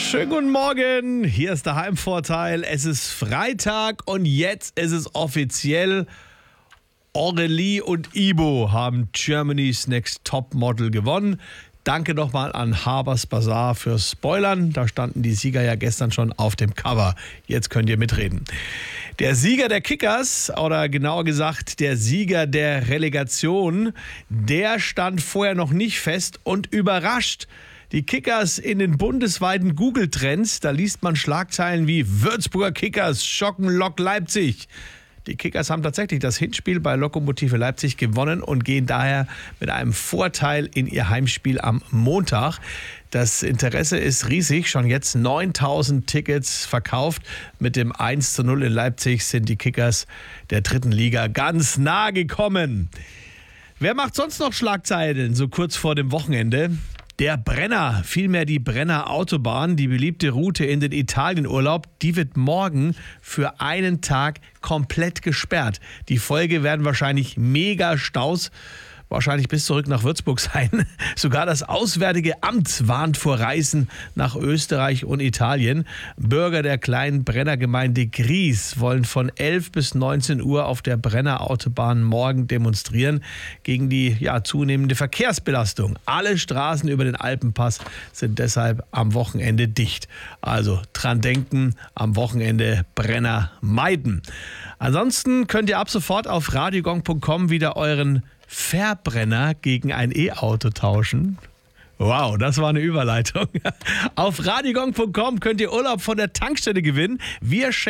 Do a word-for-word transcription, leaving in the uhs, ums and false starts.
Schönen guten Morgen, hier ist der Heimvorteil. Es ist Freitag und jetzt ist es offiziell. Aurelie und Ibo haben Germany's Next Top Model gewonnen. Danke nochmal an Habers Bazaar fürs Spoilern. Da standen die Sieger ja gestern schon auf dem Cover. Jetzt könnt ihr mitreden. Der Sieger der Kickers, oder genauer gesagt der Sieger der Relegation, der stand vorher noch nicht fest und überrascht. Die Kickers in den bundesweiten Google-Trends, da liest man Schlagzeilen wie Würzburger Kickers schocken Lok Leipzig. Die Kickers haben tatsächlich das Hinspiel bei Lokomotive Leipzig gewonnen und gehen daher mit einem Vorteil in ihr Heimspiel am Montag. Das Interesse ist riesig, schon jetzt neuntausend Tickets verkauft. Mit dem eins zu null in Leipzig sind die Kickers der dritten Liga ganz nah gekommen. Wer macht sonst noch Schlagzeilen so kurz vor dem Wochenende? Der Brenner, vielmehr die Brenner Autobahn, die beliebte Route in den Italienurlaub, die wird morgen für einen Tag komplett gesperrt. Die Folge werden wahrscheinlich mega Staus, wahrscheinlich bis zurück nach Würzburg sein. Sogar das Auswärtige Amt warnt vor Reisen nach Österreich und Italien. Bürger der kleinen Brennergemeinde Gries wollen von elf bis neunzehn Uhr auf der Brenner Autobahn morgen demonstrieren gegen die ja, zunehmende Verkehrsbelastung. Alle Straßen über den Alpenpass sind deshalb am Wochenende dicht. Also dran denken, am Wochenende Brenner meiden. Ansonsten könnt ihr ab sofort auf radiogong punkt com wieder euren Verbrenner gegen ein E-Auto tauschen. Wow, das war eine Überleitung. Auf radiogong punkt com könnt ihr Urlaub von der Tankstelle gewinnen. Wir